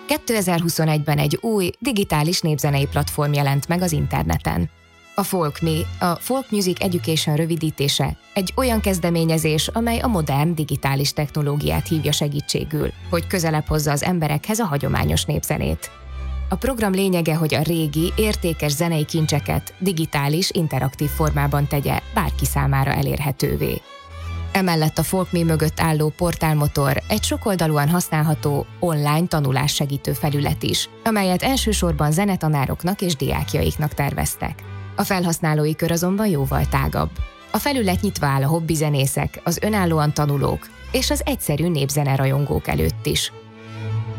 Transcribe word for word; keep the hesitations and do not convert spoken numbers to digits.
kétezer-huszonegyben egy új, digitális népzenei platform jelent meg az interneten. A FolkMe, a Folk Music Education rövidítése, egy olyan kezdeményezés, amely a modern, digitális technológiát hívja segítségül, hogy közelebb hozza az emberekhez a hagyományos népzenét. A program lényege, hogy a régi, értékes zenei kincseket digitális, interaktív formában tegye bárki számára elérhetővé. Emellett a FolkMe mögött álló portálmotor egy sokoldalúan használható online tanulássegítő felület is, amelyet elsősorban zenetanároknak és diákjaiknak terveztek. A felhasználói kör azonban jóval tágabb. A felület nyitva áll a hobbizenészek, az önállóan tanulók és az egyszerű népzene rajongók előtt is.